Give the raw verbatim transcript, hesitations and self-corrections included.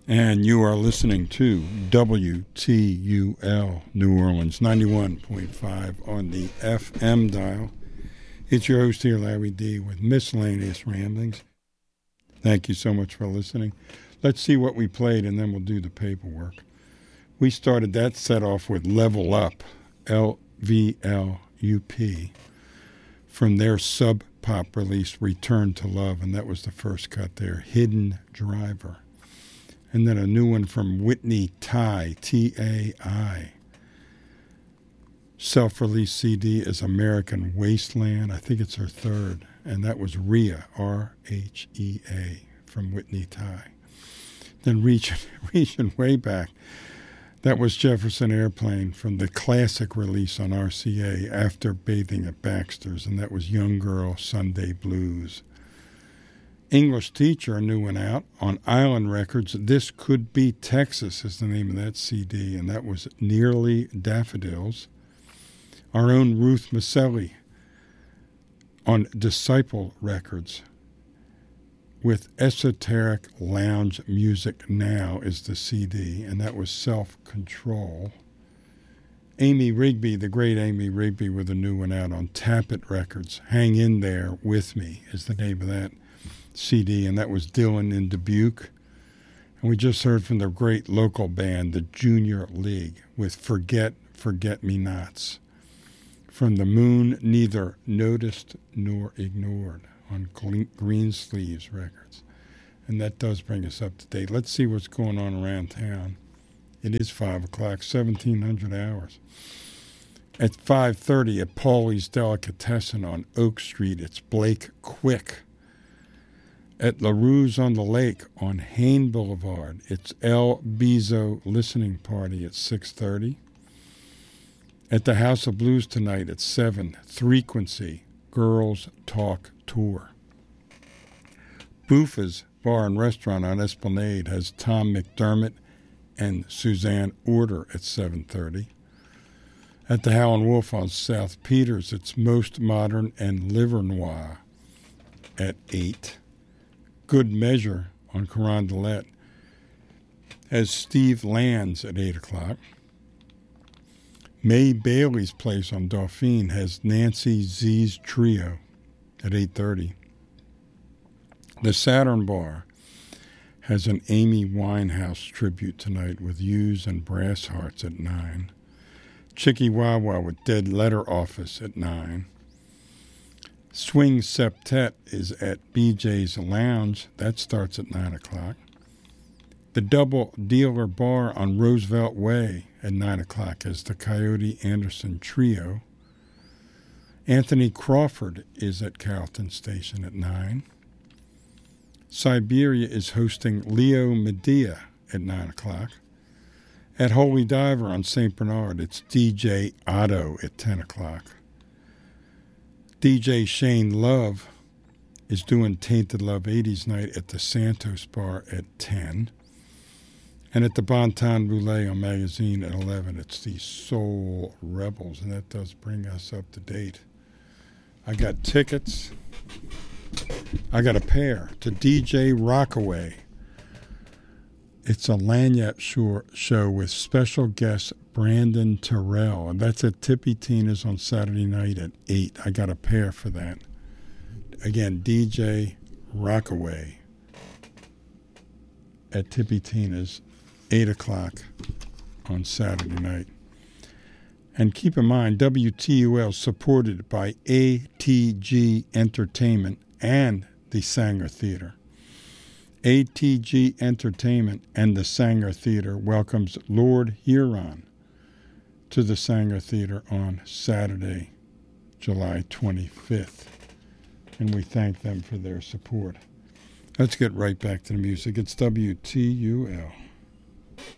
And you are listening to W T U L New Orleans, ninety-one point five on the F M dial. It's your host here, Larry D., with Miscellaneous Ramblings. Thank you so much for listening. Let's see what we played, and then we'll do the paperwork. We started that set off with Level Up, L V L U P, from their sub-pop release, Return to Love, and that was the first cut there, Hidden Driver. And then a new one from Whitney Tai, T A I. Self-release C D is American Wasteland. I think it's her third. And that was Rhea, R H E A, from Whitney Tai. Then reaching, reaching way back, that was Jefferson Airplane from the classic release on R C A, After Bathing at Baxter's, and that was Young Girl, Sunday Blues. English Teacher, a new one out on Island Records. This Could Be Texas is the name of that C D, and that was Nearly Daffodils. Our own Ruth Maselli on Disciple Records with Esoteric Lounge Music Now is the C D, and that was Self-Control. Amy Rigby, the great Amy Rigby, with a new one out on Tappet Records. Hang In There With Me is the name of that C D, and that was Dylan in Dubuque. And we just heard from the great local band, the Junior League, with Forget, Forget Me Nots, from the Moon Neither Noticed Nor Ignored on Greensleeves Records. And that does bring us up to date. Let's see what's going on around town. It is five o'clock, seventeen hundred hours. At five thirty at Paulie's Delicatessen on Oak Street, it's Blake Quick. At LaRue's on the Lake on Hain Boulevard, it's El Bizo Listening Party at six thirty. At the House of Blues tonight at seven, Frequency, Girls Talk Tour. Boofa's Bar and Restaurant on Esplanade has Tom McDermott and Suzanne Order at seven thirty. At the Howlin' Wolf on South Peters, it's Most Modern and Liver Noir at eight. Good Measure on Carondelet has Steve Lands at eight o'clock. May Bailey's Place on Dauphine has Nancy Z's Trio at eight thirty. The Saturn Bar has an Amy Winehouse tribute tonight with Hughes and Brass Hearts at nine. Chicky Wawa with Dead Letter Office at nine. Swing Septet is at B J's Lounge. That starts at nine o'clock. The Double Dealer Bar on Roosevelt Way at nine o'clock is the Coyote Anderson Trio. Anthony Crawford is at Carrollton Station at nine. Siberia is hosting Leo Medea at nine o'clock. At Holy Diver on Saint Bernard, it's D J Otto at ten o'clock. D J Shane Love is doing Tainted Love eighties Night at the Santos Bar at ten. And at the Bon Ton Roulette on Magazine at eleven, it's the Soul Rebels, and that does bring us up to date. I got tickets. I got a pair to D J Rockaway. It's a lanyard show with special guest Brandon Terrell, and that's at Tippy Tina's on Saturday night at eight. I got a pair for that. Again, D J Rockaway at Tippy Tina's, eight o'clock on Saturday night. And keep in mind, W T U L supported by A T G Entertainment and the Sanger Theater. A T G Entertainment and the Sanger Theater welcomes Lord Huron to the Sanger Theater on Saturday, July twenty-fifth. And we thank them for their support. Let's get right back to the music. It's W T U L.